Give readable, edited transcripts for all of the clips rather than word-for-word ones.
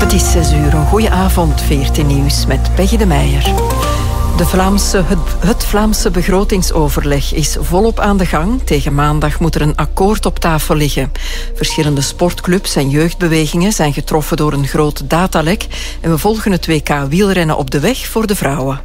Het is 6 uur, een goeie avond, VRT Nieuws met Peggy de Meijer. Het Vlaamse begrotingsoverleg is volop aan de gang. Tegen maandag moet er een akkoord op tafel liggen. Verschillende sportclubs en jeugdbewegingen zijn getroffen door een groot datalek. En we volgen het WK wielrennen op de weg voor de vrouwen.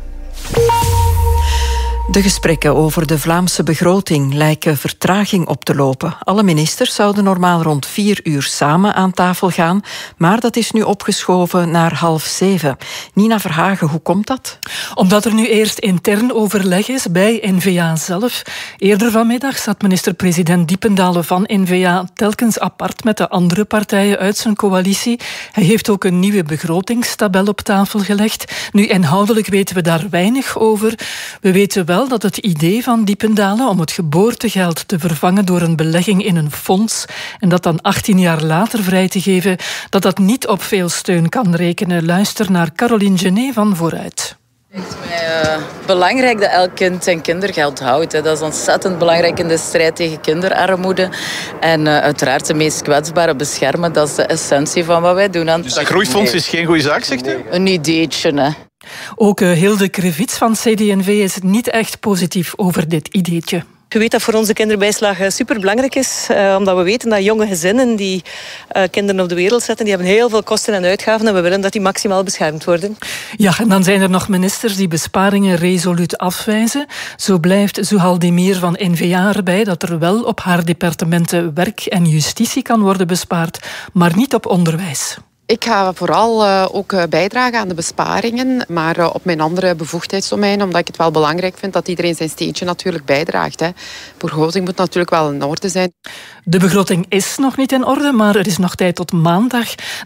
De gesprekken over de Vlaamse begroting lijken vertraging op te lopen. Alle ministers zouden normaal rond 4 uur samen aan tafel gaan, maar dat is nu opgeschoven naar 6:30. Nina Verhagen, hoe komt dat? Omdat er nu eerst intern overleg is bij N-VA zelf. Eerder vanmiddag zat minister-president Diependalen van N-VA telkens apart met de andere partijen uit zijn coalitie. Hij heeft ook een nieuwe begrotingstabel op tafel gelegd. Nu, inhoudelijk weten we daar weinig over. We weten wel dat het idee van Diependalen om het geboortegeld te vervangen door een belegging in een fonds en dat dan 18 jaar later vrij te geven, dat niet op veel steun kan rekenen. Luister naar Caroline Genet van Vooruit. Het is mij belangrijk dat elk kind zijn kindergeld houdt. Dat is ontzettend belangrijk in de strijd tegen kinderarmoede. En uiteraard de meest kwetsbaren beschermen. Dat is de essentie van wat wij doen. Dus dat groeifonds is geen goede zaak, zegt u? Een ideetje, hè. Ook Hilde Krevits van CD&V is niet echt positief over dit ideetje. Je weet dat voor onze kinderbijslag superbelangrijk is, omdat we weten dat jonge gezinnen die kinderen op de wereld zetten, die hebben heel veel kosten en uitgaven en we willen dat die maximaal beschermd worden. Ja, en dan zijn er nog ministers die besparingen resoluut afwijzen. Zo blijft Zuhal van N-VA erbij dat er wel op haar departementen werk en justitie kan worden bespaard, maar niet op onderwijs. Ik ga vooral ook bijdragen aan de besparingen, maar op mijn andere bevoegdheidsdomein, omdat ik het wel belangrijk vind dat iedereen zijn steentje natuurlijk bijdraagt. De begroting moet natuurlijk wel in orde zijn. De begroting is nog niet in orde, maar er is nog tijd tot maandag.